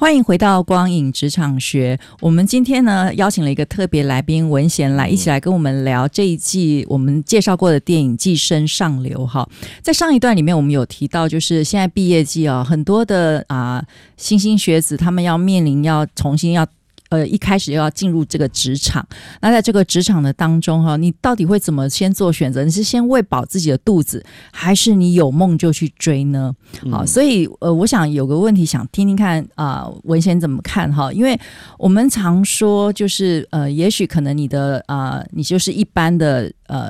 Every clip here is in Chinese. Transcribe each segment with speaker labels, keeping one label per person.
Speaker 1: 欢迎回到光影职场学。我们今天呢邀请了一个特别来宾文贤来一起来跟我们聊这一季我们介绍过的电影《寄生上流》哈。在上一段里面我们有提到，就是现在毕业季很多的新兴学子他们要面临要重新一开始要进入这个职场，那在这个职场的当中你到底会怎么先做选择？你是先喂饱自己的肚子，还是你有梦就去追呢？好，所以我想有个问题想听听看文贤怎么看哈？因为我们常说就是也许可能你就是一般的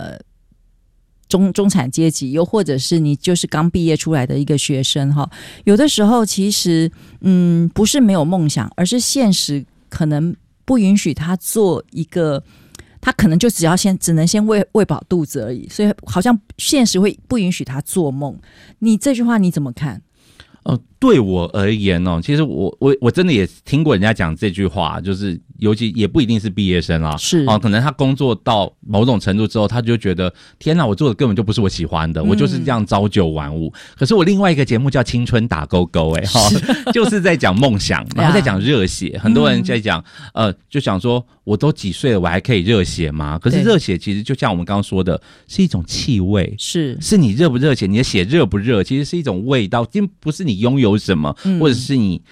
Speaker 1: 中产阶级，又或者是你就是刚毕业出来的一个学生哈，有的时候其实不是没有梦想，而是现实可能不允许他做一个，他可能就只能先喂饱肚子而已，所以好像现实会不允许他做梦。你这句话你怎么看？
Speaker 2: 对我而言其实我真的也听过人家讲这句话，就是尤其也不一定是毕业生啦，
Speaker 1: 是
Speaker 2: 可能他工作到某种程度之后，他就觉得天哪，我做的根本就不是我喜欢的，我就是这样朝九晚五。可是我另外一个节目叫青春打勾勾就是在讲梦想，然后在讲热血。很多人在讲就想说我都几岁了，我还可以热血吗？可是热血其实就像我们刚刚说的，是一种气味，是你热不热血，你的血热不热，其实是一种味道，不是你拥有什么，或者是你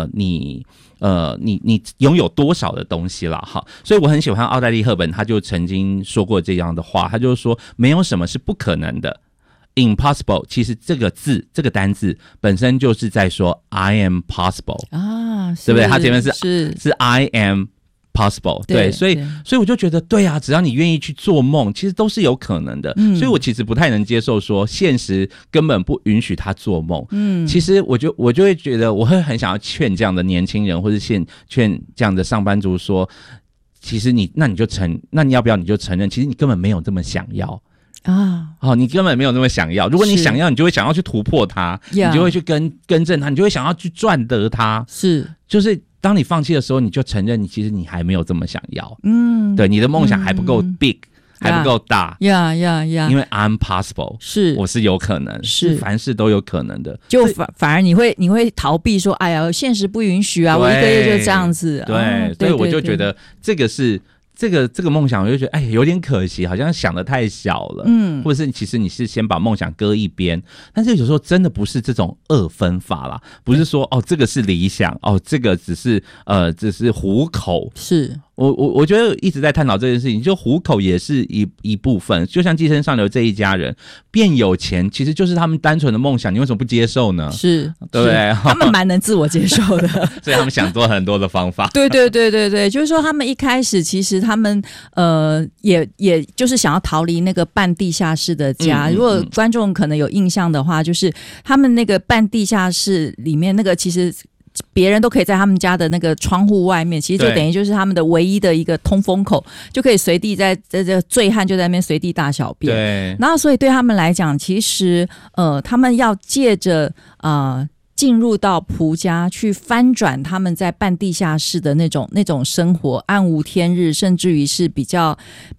Speaker 2: 拥有多少的东西啦哈。所以我很喜欢奥黛丽·赫本，他就曾经说过这样的话，他就说没有什么是不可能的。Impossible 其实这个单字本身就是在说 I am possible 对不对？他前面是 I am possible 对，所以我就觉得对啊，只要你愿意去做梦，其实都是有可能的。所以我其实不太能接受说现实根本不允许他做梦。其实我就会觉得，我会很想要劝这样的年轻人，或者劝这样的上班族说，其实你要不要你就承认，其实你根本没有这么想要。你根本没有那么想要。如果你想要，你就会想要去突破它，你就会去更正它，你就会想要去赚得它。就是当你放弃的时候，你就承认其实你还没有这么想要。对，你的梦想还不够 big，还不够大。因为 I'm possible， 我是有可能，是凡事都有可能的。就
Speaker 1: 反而你会逃避说，哎呀，现实不允许啊，我一个月就这样子。
Speaker 2: 对，所以我就觉得这个是。这个梦想，我就觉得有点可惜，好像想得太小了，或者是其实你是先把梦想搁一边，但是有时候真的不是这种二分法啦，不是说这个是理想，这个只是糊口，是。我觉得一直在探讨这件事情，就糊口也是一部分。就像寄生上流这一家人变有钱，其实就是他们单纯的梦想，你为什么不接受呢？是，对不对？
Speaker 1: 他们蛮能自我接受的，
Speaker 2: 所以他们想做很多的方法。
Speaker 1: 对，就是说他们一开始其实他们也就是想要逃离那个半地下室的家。如果观众可能有印象的话，就是他们那个半地下室里面那个其实。别人都可以在他们家的那个窗户外面，其实就等于就是他们的唯一的一个通风口，就可以随地在这醉汉就在那边随地大小便。对，然后所以对他们来讲，其实他们要借着进入到蒲家去翻转他们在半地下室的那种生活，暗无天日，甚至于是比较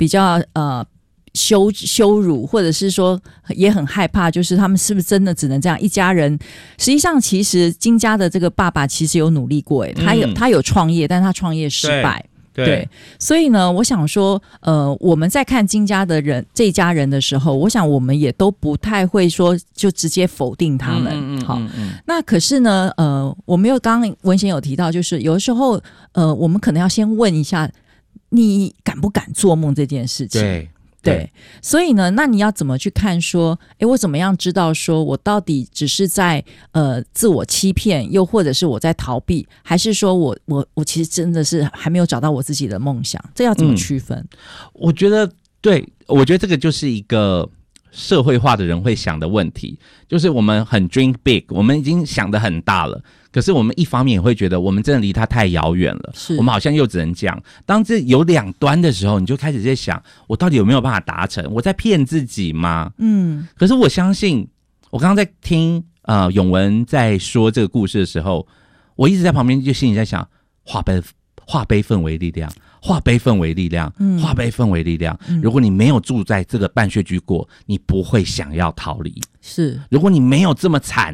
Speaker 1: 羞辱，或者是说也很害怕，就是他们是不是真的只能这样一家人。实际上其实金家的这个爸爸其实有努力过，他有创业，但是他创业失败。对，所以呢我想说我们在看金家的人这一家人的时候，我想我们也都不太会说就直接否定他们。好，那可是呢我们又刚刚文贤有提到，就是有的时候我们可能要先问一下，你敢不敢做梦这件事情。对，所以呢，那你要怎么去看说，我怎么样知道说我到底只是在自我欺骗，又或者是我在逃避，还是说我其实真的是还没有找到我自己的梦想？这要怎么区分？
Speaker 2: 我觉得这个就是一个社会化的人会想的问题，就是我们很 dream big， 我们已经想得很大了，可是我们一方面也会觉得我们真的离它太遥远了，我们好像又只能这样。当这有两端的时候，你就开始在想，我到底有没有办法达成？我在骗自己吗？可是我相信，我刚刚在听永文在说这个故事的时候，我一直在旁边就心里在想，化悲愤为力量，化悲愤为力量，化悲愤为力量。如果你没有住在这个半穴居过，你不会想要逃离。是，如果你没有这么惨，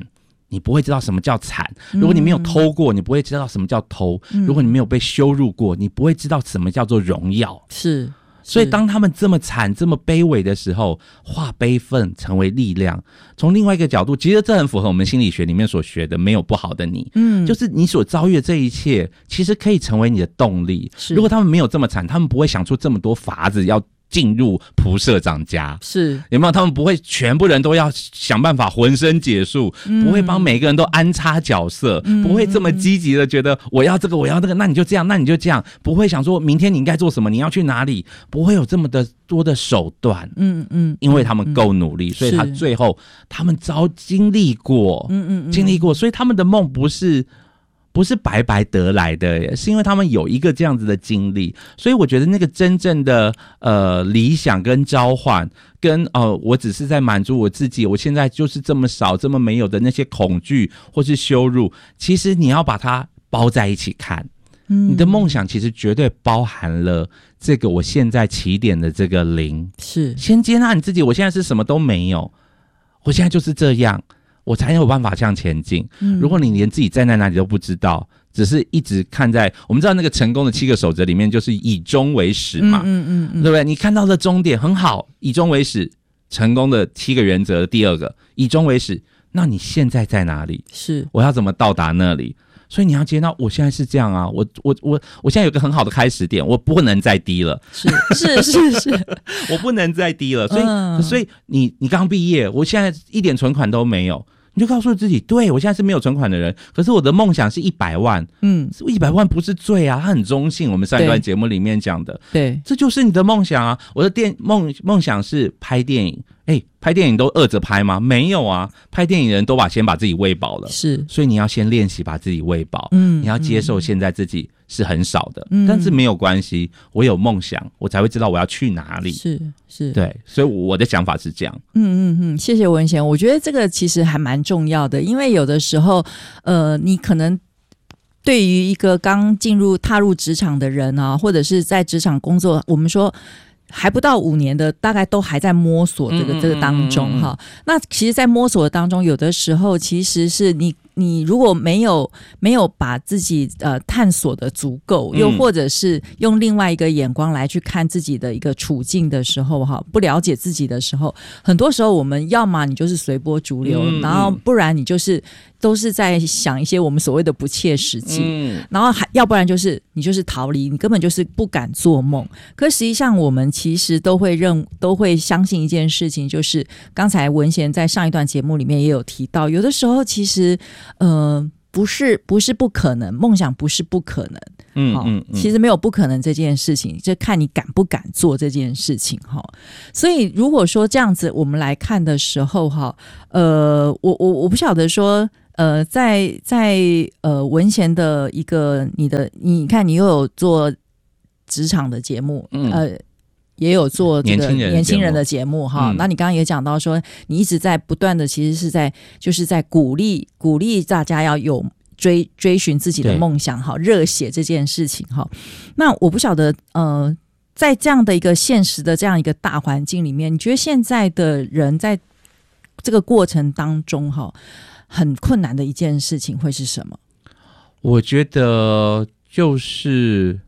Speaker 2: 你不会知道什么叫惨。如果你没有偷过，你不会知道什么叫偷。如果你没有被羞辱过，你不会知道什么叫做荣耀。
Speaker 1: 是。
Speaker 2: 所以当他们这么惨这么卑微的时候，化悲愤成为力量。从另外一个角度，其实这很符合我们心理学里面所学的没有不好的你，就是你所遭遇的这一切其实可以成为你的动力。如果他们没有这么惨，他们不会想出这么多法子要进入蒲社长家，
Speaker 1: 是
Speaker 2: 有没有？他们不会全部人都要想办法浑身解数，不会帮每个人都安插角色，不会这么积极的觉得我要这个我要那个，那你就这样，那你就这样，不会想说明天你应该做什么，你要去哪里，不会有这么的多的手段。因为他们够努力，所以他最后他们经历过，经历过，所以他们的梦不是白白得来的，是因为他们有一个这样子的经历。所以我觉得那个真正的理想跟召唤跟我只是在满足我自己，我现在就是这么少这么没有的那些恐惧或是羞辱，其实你要把它包在一起看。你的梦想其实绝对包含了这个我现在起点的这个零，是先接纳你自己，我现在是什么都没有，我现在就是这样，我才有办法向前进。如果你连自己站在哪里都不知道，只是一直看在我们知道那个成功的7个守则里面，就是以终为始嘛，对不对？你看到的终点很好，以终为始，成功的7个原则的第2个，以终为始。那你现在在哪里？是我要怎么到达那里？所以你要接纳，我现在是这样啊，我现在有个很好的开始点，我不能再低了，是，我不能再低了，所以你刚毕业，我现在一点存款都没有，你就告诉自己，对，我现在是没有存款的人，可是我的梦想是100万，100万不是罪啊，它很中性，我们上一段节目里面讲的，对，这就是你的梦想啊。我的梦想是拍电影，拍电影都饿着拍吗？没有啊，拍电影的人都先把自己喂饱了，是，所以你要先练习把自己喂饱，你要接受现在自己是很少的，但是没有关系，我有梦想，我才会知道我要去哪里，是，对，所以我的想法是这样。
Speaker 1: 谢谢文贤，我觉得这个其实还蛮重要的，因为有的时候，你可能对于一个刚踏入职场的人啊，或者是在职场工作，我们说还不到5年的，大概都还在摸索这个当中哈。那其实在摸索的当中，有的时候其实是你如果没有把自己探索的足够，又或者是用另外一个眼光来去看自己的一个处境的时候哈，不了解自己的时候，很多时候我们要么你就是随波逐流，然后不然你就是都是在想一些我们所谓的不切实际，然后要不然就是你就是逃离，你根本就是不敢做梦。可实际上我们其实都会相信一件事情，就是刚才文贤在上一段节目里面也有提到，有的时候其实不是不可能，梦想不是不可能，其实没有不可能这件事情，就看你敢不敢做这件事情哈。所以如果说这样子我们来看的时候哈，我不晓得说在文贤的一个你看你又有做职场的节目，也有做这个年轻人的节目哈，那你刚刚也讲到说，你一直在不断的，其实是在鼓励大家要有追寻自己的梦想哈，热血这件事情哈。那我不晓得在这样的一个现实的这样一个大环境里面，你觉得现在的人在这个过程当中哈，很困难的一件事情会是什么？
Speaker 2: 我觉得就是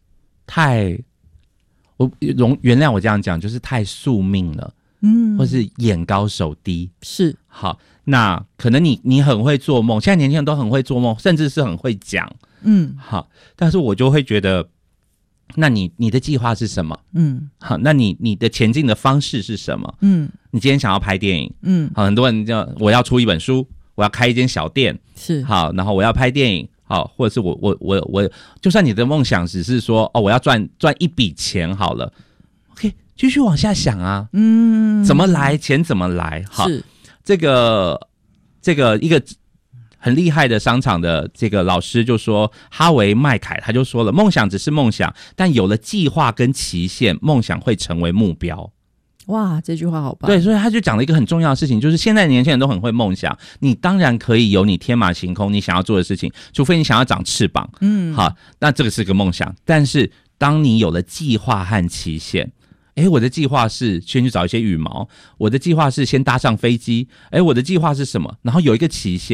Speaker 2: 原谅我这样讲，就是太宿命了，或是眼高手低。是，好，那可能你很会做梦，现在年轻人都很会做梦，甚至是很会讲，好，但是我就会觉得，那你的计划是什么？好，那你的前进的方式是什么？你今天想要拍电影，好，很多人我要出一本书，我要开一间小店，是，好，然后我要拍电影。好，或者是我，就算你的梦想只是说我要赚一笔钱好了 ，OK， 继续往下想啊，怎么来钱怎么来，好，这个一个很厉害的商场的这个老师就说，哈维麦凯他就说了，梦想只是梦想，但有了计划跟期限，梦想会成为目标。
Speaker 1: 哇，这句话好棒！
Speaker 2: 对，所以他就讲了一个很重要的事情，就是现在的年轻人都很会梦想，你当然可以有你天马行空你想要做的事情，除非你想要长翅膀，好，那这个是个梦想。但是当你有了计划和期限，我的计划是先去找一些羽毛，我的计划是先搭上飞机，我的计划是什么？然后有一个期限，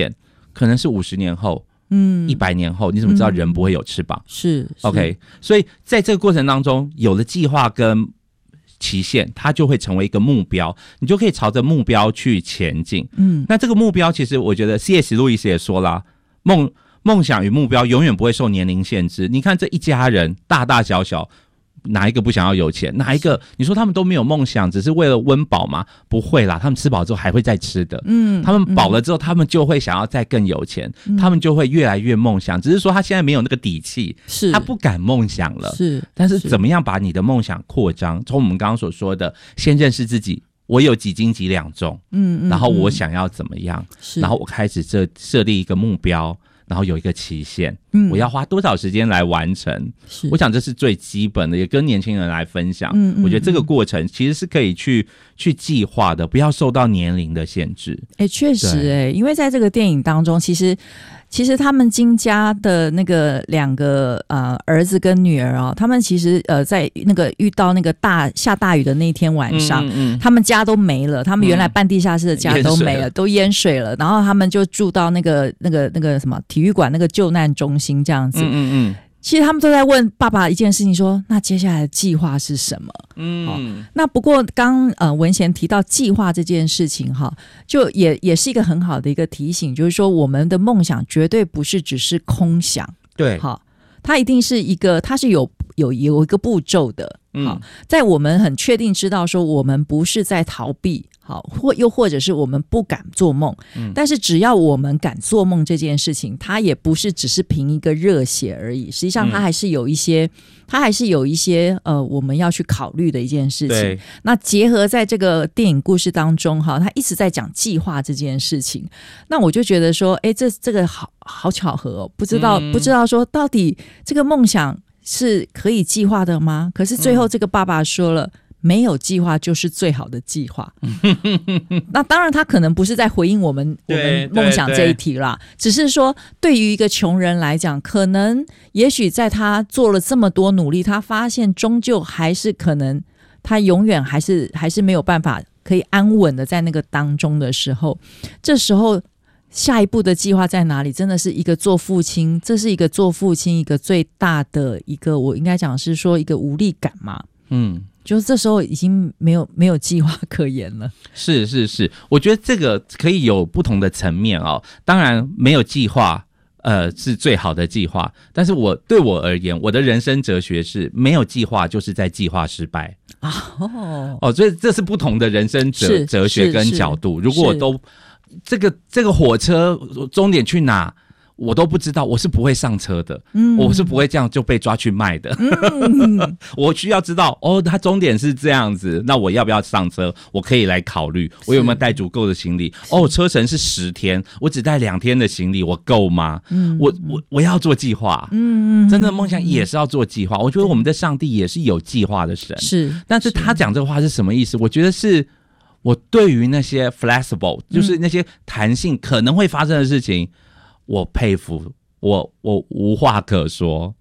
Speaker 2: 可能是50年后，100年后，你怎么知道人不会有翅膀？
Speaker 1: 是
Speaker 2: OK， 所以在这个过程当中，有了计划跟期限，它就会成为一个目标，你就可以朝着目标去前进。那这个目标其实我觉得 C.S. 路易斯也说啦，梦想与目标永远不会受年龄限制。你看这一家人大大小小，哪一个不想要有钱？哪一个你说他们都没有梦想，只是为了温饱吗？不会啦，他们吃饱之后还会再吃的。他们饱了之后，他们就会想要再更有钱，他们就会越来越梦想。只是说他现在没有那个底气，他不敢梦想了。但是怎么样把你的梦想扩张？从我们刚刚所说的，先认识自己。我有几斤几两重，然后我想要怎么样，然后我开始设立一个目标，然后有一个期限，我要花多少时间来完成。我想这是最基本的，也跟年轻人来分享。我觉得这个过程其实是可以去计划的，不要受到年龄的限制。
Speaker 1: 确实因为在这个电影当中，其实他们金家的那个2个儿子跟女儿他们其实在那个遇到那个下大雨的那天晚上，他们家都没了，他们原来半地下室的家都没了，都淹水了，然后他们就住到那个什么体育馆那个救难中心这样子。其实他们都在问爸爸一件事情说，那接下来的计划是什么？那不过刚文贤提到计划这件事情就也是一个很好的一个提醒，就是说我们的梦想绝对不是只是空想，
Speaker 2: 对，
Speaker 1: 它一定是它是有一个步骤的。在我们很确定知道说我们不是在逃避，又或者是我们不敢做梦，但是只要我们敢做梦这件事情，它也不是只是凭一个热血而已，实际上它还是有一些我们要去考虑的一件事情。那结合在这个电影故事当中它一直在讲计划这件事情，那我就觉得说这个好巧合不知道说到底这个梦想是可以计划的吗？可是最后这个爸爸说了，没有计划就是最好的计划。那当然他可能不是在回应我们梦想这一题啦，只是说对于一个穷人来讲，可能也许在他做了这么多努力，他发现终究还是可能他永远还是没有办法可以安稳的在那个当中的时候，这时候下一步的计划在哪里？真的是一个做父亲，这是一个做父亲一个最大的一个，我应该讲是说一个无力感嘛。就是这时候已经没有计划可言了。
Speaker 2: 是，我觉得这个可以有不同的层面当然没有计划是最好的计划，但是对我而言，我的人生哲学是没有计划就是在计划失败。所以这是不同的人生哲学跟角度。如果我都这个火车终点去哪我都不知道，我是不会上车的。我是不会这样就被抓去卖的。我需要知道它终点是这样子，那我要不要上车？我可以来考虑我有没有带足够的行李。车程是10天，我只带2天的行李，我够吗？我要做计划。真的梦想也是要做计划。我觉得我们的上帝也是有计划的神。但是他讲这话是什么意思？我觉得是我对于那些 flexible， 就是那些弹性可能会发生的事情，我佩服，我无话可说，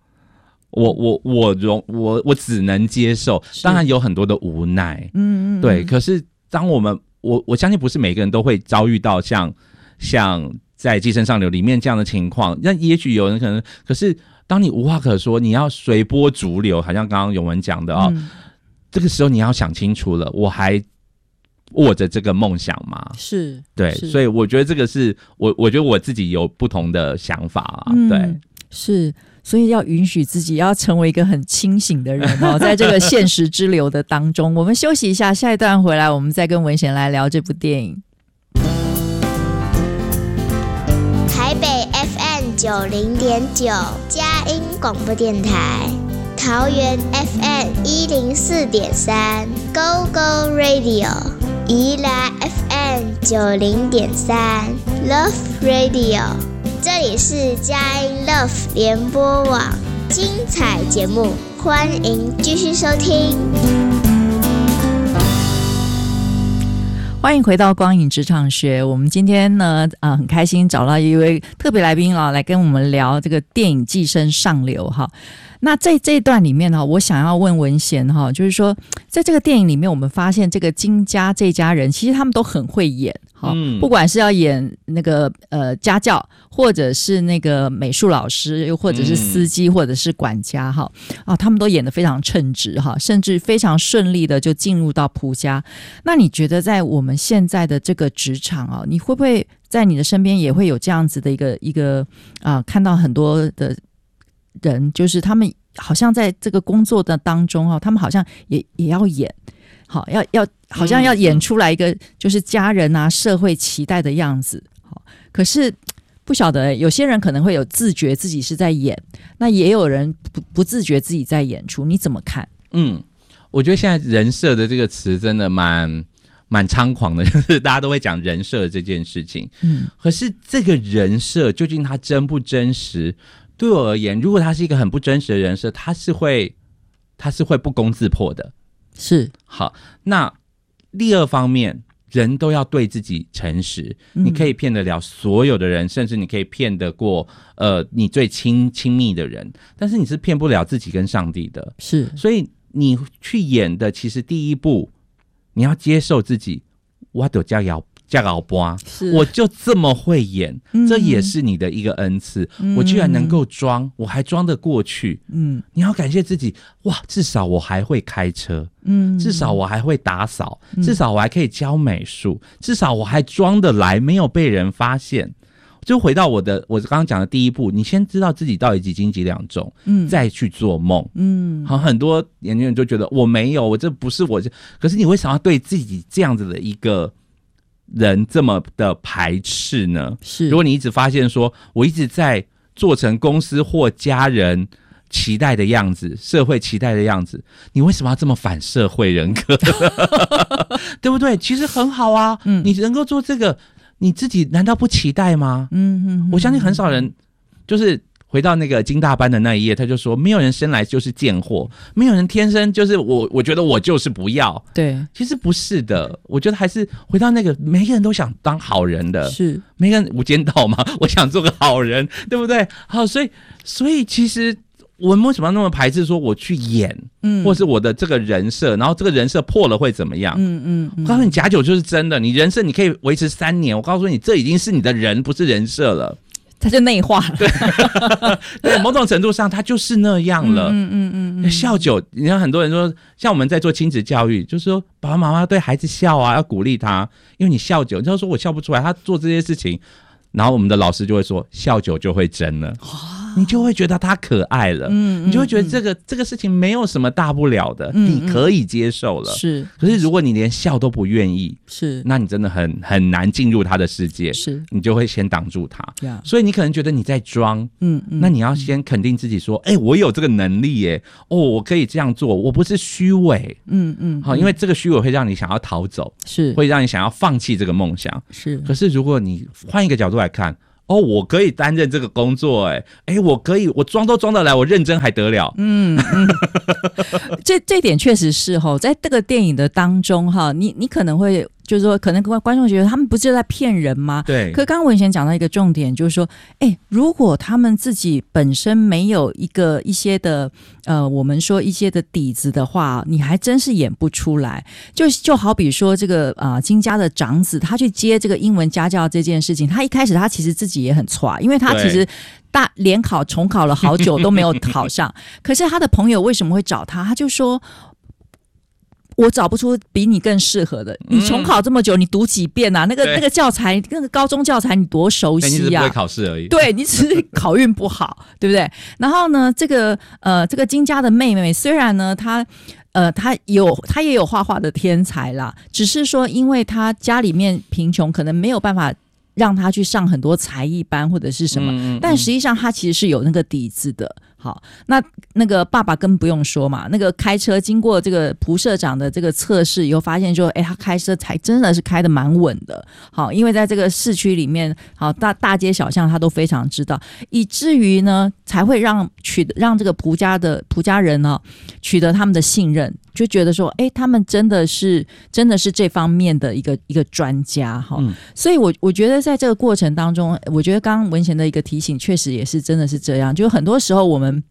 Speaker 2: 我只能接受。当然有很多的无奈，对。可是当我相信不是每个人都会遭遇到像在《寄生上流》里面这样的情况，那也许有人可能，可是当你无话可说，你要随波逐流，好像刚刚永文讲的这个时候你要想清楚了，我还握着这个梦想吗？对，所以我觉得这个是我觉得我自己有不同的想法对，
Speaker 1: 所以要允许自己要成为一个很清醒的人在这个现实之流的当中。我们休息一下，下一段回来我们再跟文贤来聊这部电影。
Speaker 3: 台北 FM 90.9佳音广播电台，桃园 FM 104.3 Go Go Radio， 宜兰 FM 90.3 Love Radio， 这里是佳音 Love 联播网，精彩节目欢迎继续收听。
Speaker 1: 欢迎回到光影职场学。我们今天呢很开心找到一位特别来宾来跟我们聊这个电影《寄生上流》 那在这一段里面呢，我想要问文贤哈，就是说，在这个电影里面，我们发现这个金家这家人，其实他们都很会演。不管是要演那个家教，或者是那个美术老师，又或者是司机，或者是管家哈他们都演得非常称职哈，甚至非常顺利的就进入到蒲家。那你觉得在我们现在的这个职场你会不会在你的身边也会有这样子的一个看到很多的人，就是他们好像在这个工作的当中他们好像也要演。好，好像要演出来一个就是家人社会期待的样子。好，可是不晓得有些人可能会有自觉自己是在演，那也有人不自觉自己在演出，你怎么看？
Speaker 2: 我觉得现在人设的这个词真的蛮猖狂的，就是大家都会讲人设这件事情。可是这个人设究竟它真不真实？对我而言，如果它是一个很不真实的人设，它是会不攻自破的。
Speaker 1: 是。
Speaker 2: 好，那第二方面，人都要对自己诚实。你可以骗得了所有的人，甚至你可以骗得过你最亲密的人，但是你是骗不了自己跟上帝的。
Speaker 1: 是，
Speaker 2: 所以你去演的，其实第一步你要接受自己，我就这样我就这么会演，这也是你的一个恩赐。我居然能够装，我还装得过去。你要感谢自己，哇，至少我还会开车，至少我还会打扫，至少我还可以教美术，至少我还装得来，没有被人发现。就回到我刚刚讲的第一步，你先知道自己到底几斤几两重，再去做梦。好，很多年轻人就觉得我没有，我这不是我，可是你为什么要对自己这样子的一个人这么的排斥呢？是，如果你一直发现说我一直在做成公司或家人期待的样子，社会期待的样子，你为什么要这么反社会人格？对不对？其实很好啊，你能够做这个，你自己难道不期待吗？我相信很少人就是回到那个金大班的那一页，他就说没有人生来就是贱货，没有人天生就是我觉得我就是不要。对，其实不是的，我觉得还是回到那个每个人都想当好人的，是每个人无间道嘛，我想做个好人，对不对？好，所以其实我们为什么要那么排斥说我去演，或是我的这个人设，然后这个人设破了会怎么样？我告诉你，假酒就是真的，你人设你可以维持3年，我告诉你，这已经是你的人，不是人设了。
Speaker 1: 它就内化了。
Speaker 2: 对，某种程度上它就是那样了。笑酒，你看很多人说，像我们在做亲子教育，就是说爸爸妈妈对孩子笑啊，要鼓励他，因为你笑酒，你就说我笑不出来，他做这些事情，然后我们的老师就会说，笑酒就会真了。你就会觉得他可爱了，你就会觉得这个事情没有什么大不了的，你可以接受了。是，可是如果你连笑都不愿意，是，那你真的很难进入他的世界，是，你就会先挡住他。所以你可能觉得你在装，那你要先肯定自己说，我有这个能力耶，我可以这样做，我不是虚伪，好，因为这个虚伪会让你想要逃走，是，会让你想要放弃这个梦想，是。可是如果你换一个角度来看，我可以担任这个工作，我可以，我装都装得来，我认真还得了。
Speaker 1: 这点确实是在这个电影的当中你可能会就是说，可能观众觉得他们不是在骗人吗？对。可刚刚文贤讲到一个重点，就是说，如果他们自己本身没有一些的我们说一些的底子的话，你还真是演不出来。就好比说这个金家的长子，他去接这个英文家教这件事情，他一开始他其实自己也很挫，因为他其实联考重考了好久都没有考上。可是他的朋友为什么会找他？他就说，我找不出比你更适合的。你重考这么久，你读几遍啊？那个教材，那个高中教材，你多熟悉啊！你只是
Speaker 2: 不会考试而已。
Speaker 1: 对，你只是考运不好，对不对？然后呢，这个金家的妹妹，虽然呢，她也有画画的天才啦，只是说因为她家里面贫穷，可能没有办法让她去上很多才艺班或者是什么，但实际上她其实是有那个底子的。好，那个爸爸更不用说嘛，那个开车经过这个蒲社长的这个测试以后，发现说，他开车才真的是开得蛮稳的。好，因为在这个市区里面，好大街小巷他都非常知道，以至于呢才会让这个蒲家人呢取得他们的信任，就觉得说，他们真的是这方面的一个专家哈。所以我觉得在这个过程当中，我觉得刚刚文贤的一个提醒，确实也是真的是这样，就很多时候我们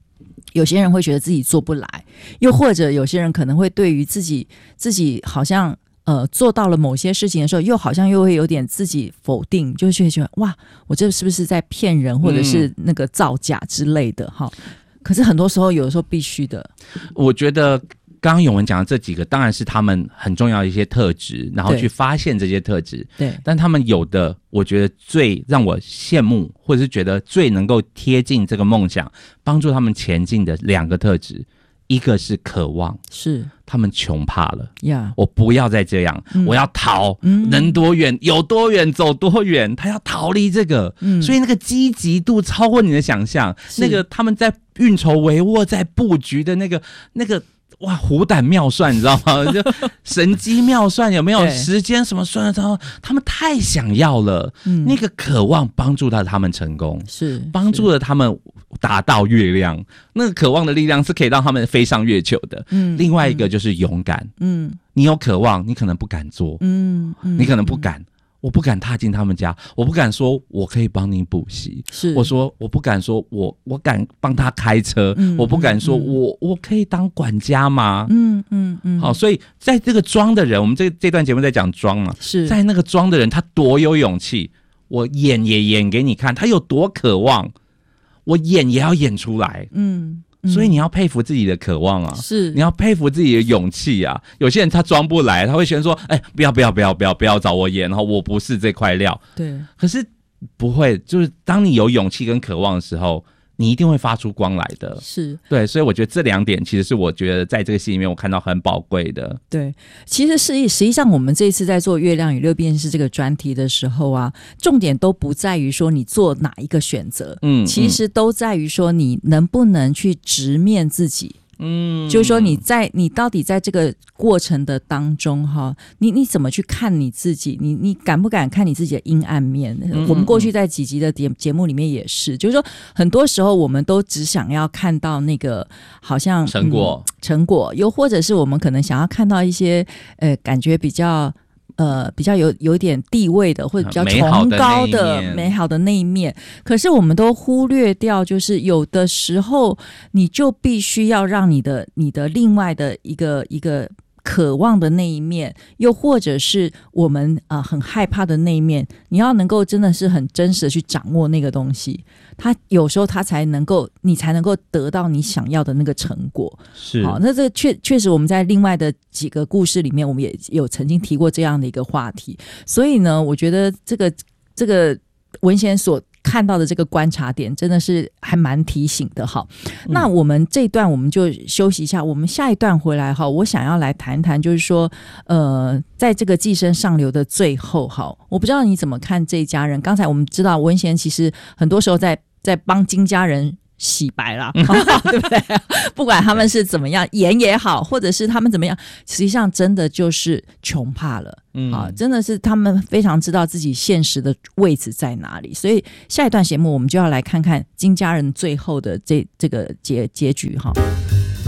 Speaker 1: 有些人会觉得自己做不来，又或者有些人可能会对于自己好像做到了某些事情的时候，又好像又会有点自己否定，就会觉得哇，我这是不是在骗人，或者是那个造假之类的哈。可是很多时候，有的时候必须的。
Speaker 2: 我觉得刚刚永文讲的这几个，当然是他们很重要的一些特质，然后去发现这些特质。
Speaker 1: 对，
Speaker 2: 但他们有的，我觉得最让我羡慕，或者是觉得最能够贴近这个梦想，帮助他们前进的2个特质。一个是渴望，是他们穷怕了呀，我不要再这样，我要逃，能多远有多远走多远，他要逃离这个，所以那个积极度超过你的想象，那个他们在运筹帷幄在布局的那个哇，虎胆妙算，你知道吗？就神机妙算，有没有时间什么算的？他们太想要了，那个渴望帮助到他们成功，是帮助了他们达到月亮。那个渴望的力量是可以让他们飞上月球的。另外一个就是勇敢。你有渴望，你可能不敢做，你可能不敢。我不敢踏进他们家，我不敢说我可以帮你补习，我不敢说我敢帮他开车，我不敢说我可以当管家吗？好，所以在这个装的人，我们这段节目在讲装嘛，在那个装的人，他多有勇气，我演也演给你看，他有多渴望，我演也要演出来，所以你要佩服自己的渴望啊，是你要佩服自己的勇气啊。有些人他装不来，他会先说：“不要找我演，然后我不是这块料。”对，可是不会，就是当你有勇气跟渴望的时候，你一定会发出光来的。是对，所以我觉得这2点其实是我觉得在这个戏里面我看到很宝贵的。对，
Speaker 1: 其实实际上我们这一次在做《月亮与6便士》这个专题的时候啊，重点都不在于说你做哪一个选择，其实都在于说你能不能去直面自己。就是说你到底在这个过程的当中哈，你怎么去看你自己？你敢不敢看你自己的阴暗面？我们过去在几集的节目里面也是，就是说很多时候我们都只想要看到那个好像成果，又或者是我们可能想要看到一些感觉比较有点地位的，或者比较崇高的美好的那一面，可是我们都忽略掉，就是有的时候你就必须要让你的另外的一个渴望的那一面，又或者是我们很害怕的那一面，你要能够真的是很真实的去掌握那个东西，它有时候你才能够得到你想要的那个成果。是，好，那这确实我们在另外的几个故事里面，我们也有曾经提过这样的一个话题。所以呢，我觉得这个文贤所看到的这个观察点真的是还蛮提醒的哈。那我们这一段我们就休息一下，我们下一段回来哈，我想要来谈谈，就是说在这个寄生上流的最后哈，我不知道你怎么看这一家人。刚才我们知道文贤其实很多时候在帮金家人洗白啦对不对？不管他们是怎么样演也好，或者是他们怎么样，实际上真的就是穷怕了。真的是他们非常知道自己现实的位置在哪里。所以下一段节目我们就要来看看金家人最后的这个结局哈。